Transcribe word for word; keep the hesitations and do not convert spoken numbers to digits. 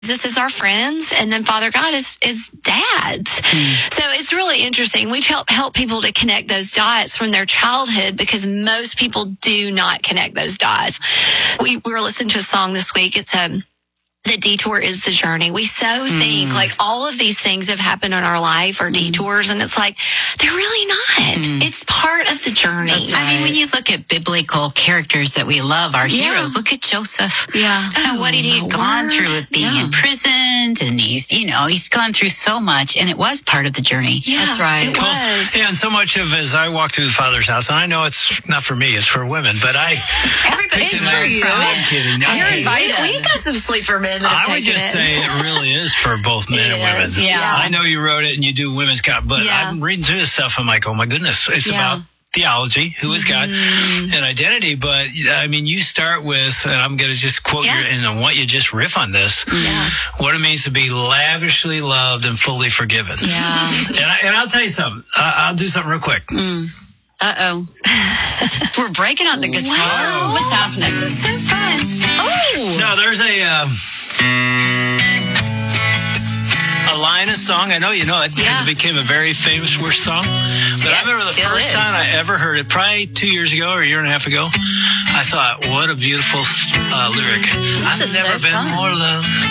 this is our friends, and then Father God is, is dads. Mm. So it's really interesting. We've helped help people to connect those dots from their childhood because most people do not connect those dots. We, we were listening to a song this week. It's um, The Detour is the Journey. We so mm. think like all of these things have happened in our life or mm. detours, and it's like, they're really not. Mm. It's part of the journey. Right. I mean, when you look at biblical characters that we love, our yeah. heroes, look at Joseph. Yeah. And what he had gone through with being yeah. imprisoned, and he's, you know, he's gone through so much, and it was part of the journey. Yeah, that's right. It well, was. Yeah, and so much of as I walk through the Father's house, and I know it's not for me, it's for women, but I... Everybody, it's for you. I'm kidding. No, You're I'm invited. We, we got some sleeper men that I have would taken just it. say it really is for both men It and women. is, yeah. I know you wrote it and you do women's cop, but Yeah. I'm reading through this stuff. I'm like, oh my goodness, it's Yeah. about theology, who is God, Mm. and identity. But I mean, you start with, and I'm going to just quote Yeah. you, and I want you to just riff on this. Yeah. What it means to be lavishly loved and fully forgiven. Yeah. And, I, and I'll tell you something. I, I'll do something real quick. Mm. Uh-oh. We're breaking out the guitar. Wow. What's happening? This is so fun. Oh. No, there's a uh, a line of song. I know you know it because Yeah. it became a very famous worship song. But Yeah, I remember the still first is. time I ever heard it, probably two years ago or a year and a half ago. I thought, what a beautiful uh, lyric. I've is never so been fun. more loved